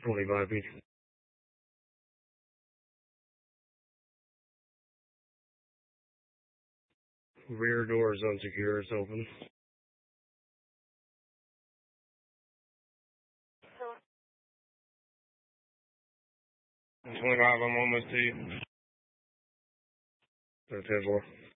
25 feet. Rear door is unsecure, it's open. 25, I'm almost to you. That's Tesla.